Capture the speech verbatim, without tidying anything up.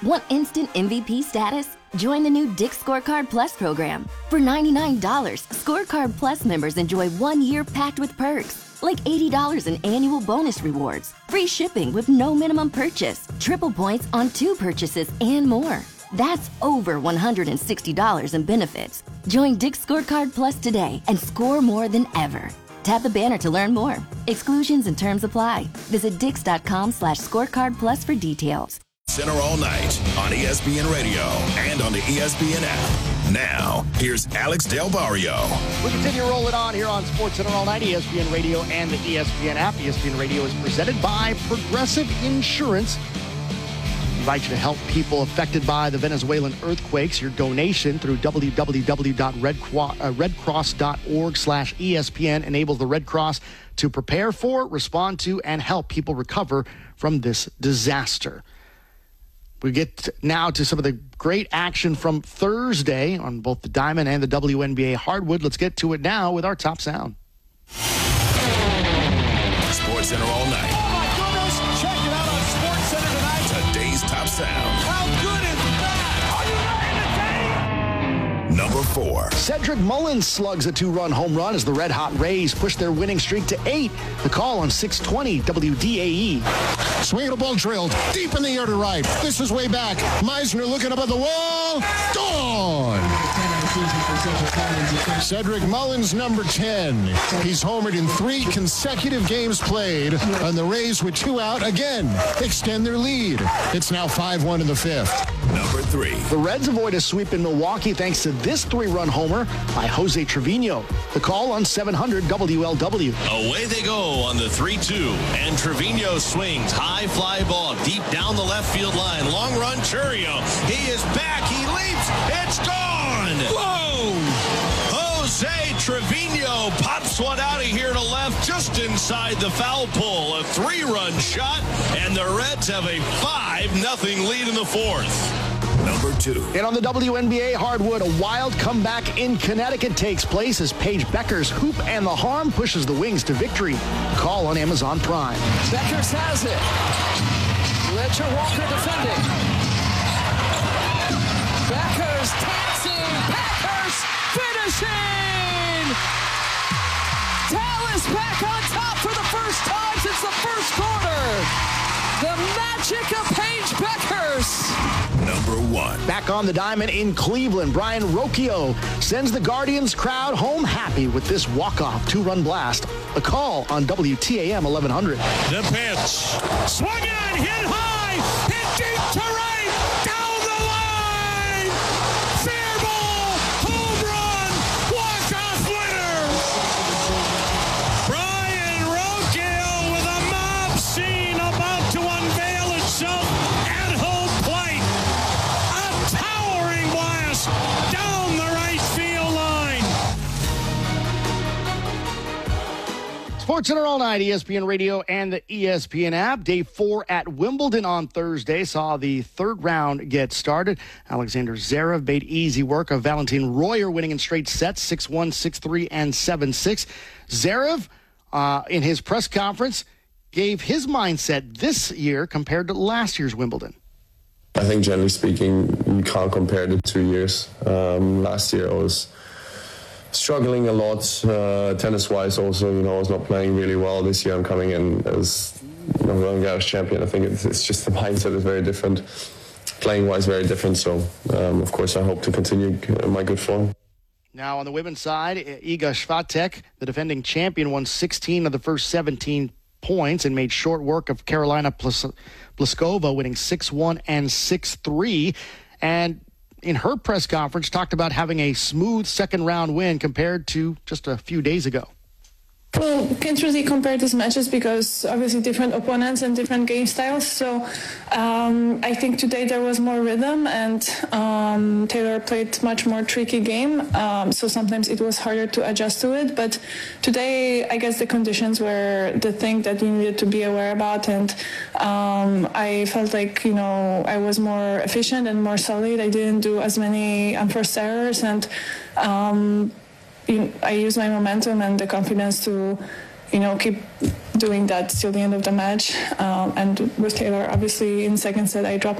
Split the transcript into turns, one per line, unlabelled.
Want instant M V P status? Join the new Dick's Scorecard Plus program. For ninety-nine dollars, Scorecard Plus members enjoy one year packed with perks, like eighty dollars in annual bonus rewards, free shipping with no minimum purchase, triple points on two purchases, and more. That's over one hundred sixty dollars in benefits. Join Dick's Scorecard Plus today and score more than ever. Tap the banner to learn more. Exclusions and terms apply. Visit dix.com slash scorecard plus for details.
Center all night on E S P N Radio and on the E S P N app. Now, here's Alex Del Barrio.
We continue rolling on here on Sports Center all night, E S P N Radio and the E S P N app. E S P N Radio is presented by Progressive Insurance. We invite you to help people affected by the Venezuelan earthquakes. Your donation through www dot red cross dot org slash E S P N enables the Red Cross to prepare for, respond to, and help people recover from this disaster. We get now to some of the great action from Thursday on both the Diamond and the W N B A hardwood. Let's get to it now with our top sound.
Sports Center all night.
Oh, my goodness. Check it out on Sports Center tonight.
Today's top sound.
How good is that? Are you ready to take?
Number four.
Cedric Mullins slugs a two-run home run as the Red Hot Rays push their winning streak to eight. The call on six twenty W D A E.
Swinging a ball drilled deep in the air to right. This is way back. Meisner looking up at the wall. Gone! Cedric Mullins, number ten. He's homered in three consecutive games played, and the Rays with two out again extend their lead. It's now five one in the fifth.
Number three.
The Reds avoid a sweep in Milwaukee thanks to this three-run homer by Jose Trevino. The call on seven hundred W L W.
Away they go on the three two, and Trevino swings. High fly ball deep down the left field line. Long run, Chourio. He is back. He leaps. It's gone. Whoa! Jose Trevino pops one out of here to left just inside the foul pole. A three-run shot, and the Reds have a five nothing lead in the fourth.
Number two.
And on the W N B A hardwood, a wild comeback in Connecticut takes place as Paige Becker's hoop and the harm pushes the Wings to victory. Call on Amazon Prime.
Beckers has it. Ledger Walker defending. Beckers taxing. Packers finishing. Dallas back on top for the first time since the first quarter. The magic of Paige Beckers.
Number one.
Back on the diamond in Cleveland, Brian Rocchio sends the Guardians crowd home happy with this walk-off two-run blast. A call on W T A M eleven hundred.
The pitch. Swung on, hit high, hit deep to right, down the line. Fair ball, home run, walk-off winner. Brian Rocchio with a mob scene about to unveil itself at home plate. A towering blast down the right field line.
Sports Center all night, E S P N Radio and the E S P N app. Day four at Wimbledon on Thursday saw the third round get started. Alexander Zverev made easy work of Valentin Royer, winning in straight sets, six one, six three, and seven six. Zverev, uh, in his press conference, gave his mindset this year compared to last year's Wimbledon.
I think generally speaking, you can't compare the two years. Um, last year I was struggling a lot, uh, tennis-wise also, you know, I was not playing really well. This year I'm coming in as, you know, Roland Garros champion. I think it's, it's just the mindset is very different, playing-wise very different. So, um, of course, I hope to continue my good form.
Now on the women's side, Iga Swiatek, the defending champion, won sixteen of the first seventeen points and made short work of Carolina Pliskova, winning six one and six three. And in her press conference, talked about having a smooth second-round win compared to just a few days ago.
Well, can't really compare these matches because obviously different opponents and different game styles. So um, I think today there was more rhythm and um, Taylor played much more tricky game. Um, so sometimes it was harder to adjust to it. But today, I guess the conditions were the thing that we needed to be aware about. And um, I felt like, you know, I was more efficient and more solid. I didn't do as many unforced errors and um, I use my momentum and the confidence to, you know, keep doing that till the end of the match. Um, and with Taylor, obviously, in second set, I dropped